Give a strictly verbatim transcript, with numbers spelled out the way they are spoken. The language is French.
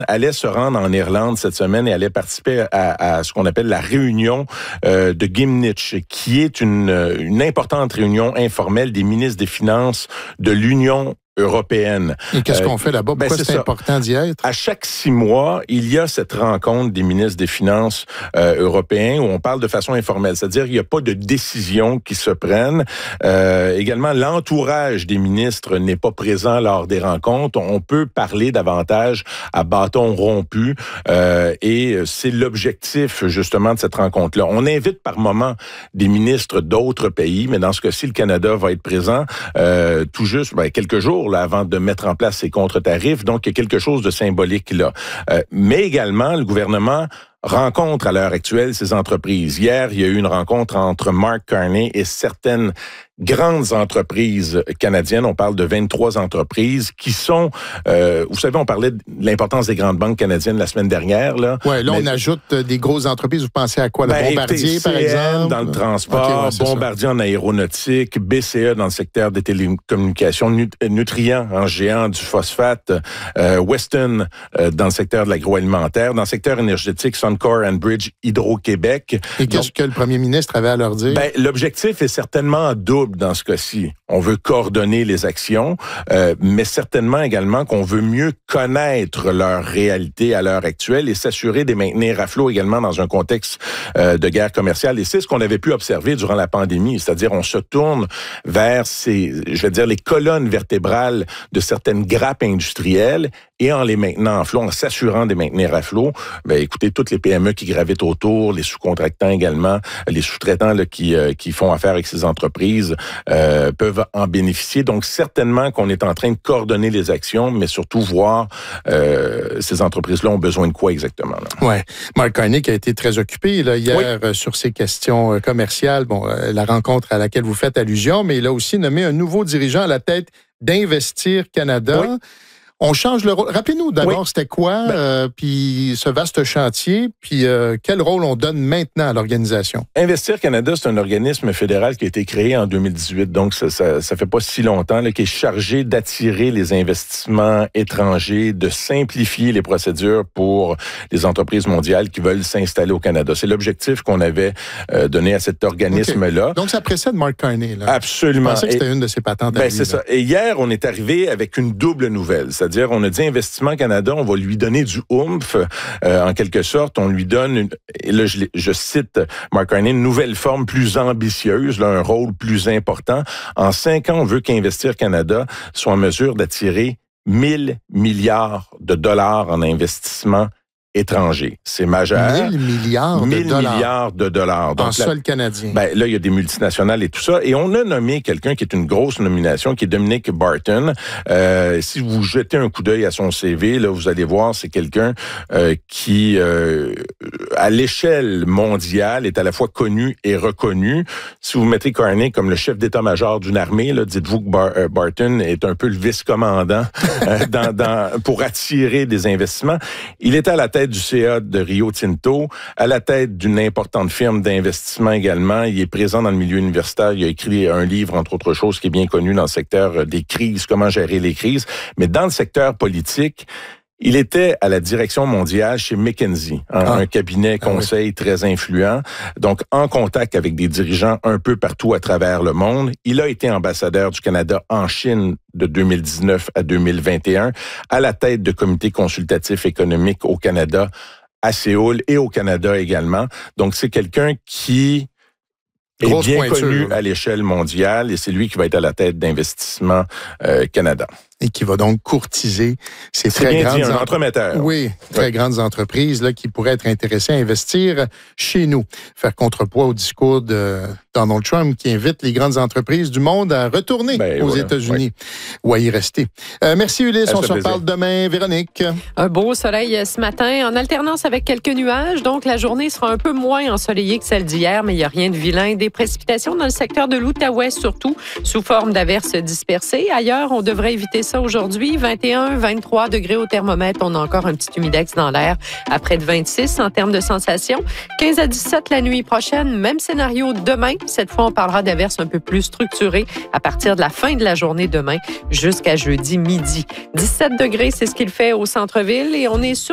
allait se rendre en Irlande cette semaine et allait participer à, à ce qu'on appelle la réunion euh, de Gimnich, qui est une, une importante réunion informelle des ministres des Finances de l'Union européenne. Et qu'est-ce euh, qu'on fait là-bas? Pourquoi ben c'est, c'est important d'y être? À chaque six mois, il y a cette rencontre des ministres des Finances euh, européens où on parle de façon informelle. C'est-à-dire qu'il n'y a pas de décisions qui se prennent. Euh, également, l'entourage des ministres n'est pas présent lors des rencontres. On peut parler davantage à bâton rompu euh, et c'est l'objectif justement de cette rencontre-là. On invite par moment des ministres d'autres pays, mais dans ce cas-ci, le Canada va être présent euh, tout juste ben, quelques jours là, avant de mettre en place ces contre-tarifs. Donc, il y a quelque chose de symbolique là. Euh, mais également, le gouvernement rencontre à l'heure actuelle ces entreprises. Hier, il y a eu une rencontre entre Mark Carney et certaines grandes entreprises canadiennes. On parle de vingt-trois entreprises qui sont... Euh, vous savez, on parlait de l'importance des grandes banques canadiennes la semaine dernière. Là, ouais, là, mais, on ajoute des grosses entreprises. Vous pensez à quoi? Le ben, Bombardier, par exemple? Dans le transport, okay, ouais, Bombardier ça. En aéronautique, B C E dans le secteur des télécommunications, Nut- Nutrien, en géant du phosphate, euh, Weston euh, dans le secteur de l'agroalimentaire, dans le secteur énergétique, Suncor Enbridge, Hydro-Québec. Et qu'est-ce Donc, que le premier ministre avait à leur dire? Ben, l'objectif est certainement double dans ce cas-ci. On veut coordonner les actions, euh, mais certainement également qu'on veut mieux connaître leur réalité à l'heure actuelle et s'assurer de les maintenir à flot également dans un contexte euh, de guerre commerciale. Et c'est ce qu'on avait pu observer durant la pandémie, c'est-à-dire on se tourne vers ces, je vais dire, les colonnes vertébrales de certaines grappes industrielles et en les maintenant en flot, en s'assurant de les maintenir à flot, ben écoutez, toutes les P M E qui gravitent autour, les sous-contractants également, les sous-traitants là, qui, euh, qui font affaire avec ces entreprises, Euh, peuvent en bénéficier. Donc, certainement qu'on est en train de coordonner les actions, mais surtout voir euh, ces entreprises-là ont besoin de quoi exactement. Oui. Mark Carney qui a été très occupé là, hier oui. euh, sur ces questions euh, commerciales. Bon, euh, la rencontre à laquelle vous faites allusion, mais il a aussi nommé un nouveau dirigeant à la tête d'Investir Canada. Oui. On change le rôle. Rappelez-nous d'abord, oui. c'était quoi, ben, euh, puis ce vaste chantier, puis euh, quel rôle on donne maintenant à l'organisation? Investir Canada, c'est un organisme fédéral qui a été créé en deux mille dix-huit, donc ça, ça, ça fait pas si longtemps, là, qui est chargé d'attirer les investissements étrangers, de simplifier les procédures pour les entreprises mondiales qui veulent s'installer au Canada. C'est l'objectif qu'on avait euh, donné à cet organisme-là. Okay. Donc, ça précède Mark Carney, là. Absolument. Je pensais que c'était Et, une de ses patentes. Ben, à lui, c'est là. ça. Et hier, on est arrivé avec une double nouvelle. C'est-à-dire, on a dit Investissement Canada, on va lui donner du oomph, euh, en quelque sorte. On lui donne, une, et là, je, je cite Mark Carney, une nouvelle forme plus ambitieuse, là, un rôle plus important. En cinq ans, on veut qu'Investir Canada soit en mesure d'attirer mille milliards de dollars en investissement étrangers. C'est majeur. mille milliards de mille dollars. milliards de dollars. Donc, en sol canadien. Ben, là, il y a des multinationales et tout ça. Et on a nommé quelqu'un qui est une grosse nomination, qui est Dominic Barton. Euh, si vous jetez un coup d'œil à son C V, là, vous allez voir, c'est quelqu'un euh, qui, euh, à l'échelle mondiale, est à la fois connu et reconnu. Si vous mettez Carney comme le chef d'état-major d'une armée, là, dites-vous que Bar- euh, Barton est un peu le vice-commandant euh, dans, dans, pour attirer des investissements. Il est à la tête du C A de Rio Tinto, à la tête d'une importante firme d'investissement également. Il est présent dans le milieu universitaire. Il a écrit un livre, entre autres choses, qui est bien connu dans le secteur des crises, comment gérer les crises. Mais dans le secteur politique, il était à la direction mondiale chez McKinsey, un, ah. un cabinet conseil ah oui. très influent, donc en contact avec des dirigeants un peu partout à travers le monde. Il a été ambassadeur du Canada en Chine de deux mille dix-neuf à deux mille vingt et un, à la tête de comités consultatifs économiques au Canada, à Séoul et au Canada également. Donc c'est quelqu'un qui est Grosse bien pointure, connu oui. à l'échelle mondiale et c'est lui qui va être à la tête d'Investissement euh, Canada. Et qui va donc courtiser ces C'est très bien grandes dit, un entre... entremetteur. Oui, très oui. grandes entreprises là, qui pourraient être intéressées à investir chez nous. Faire contrepoids au discours de Donald Trump qui invite les grandes entreprises du monde à retourner ben, aux voilà. États-Unis oui. ou à y rester. Euh, merci Ulysse, on se reparle demain. Véronique. Un beau soleil ce matin en alternance avec quelques nuages. Donc la journée sera un peu moins ensoleillée que celle d'hier, mais il n'y a rien de vilain. Des précipitations dans le secteur de l'Outaouais surtout, sous forme d'averses dispersées. Ailleurs, on devrait éviter ça aujourd'hui. vingt et un, vingt-trois degrés au thermomètre. On a encore un petit humidex dans l'air à près de vingt-six en termes de sensation. quinze à dix-sept la nuit prochaine. Même scénario demain. Cette fois, on parlera d'averses un peu plus structurées à partir de la fin de la journée demain jusqu'à jeudi midi. dix-sept degrés, c'est ce qu'il fait au centre-ville et on est sur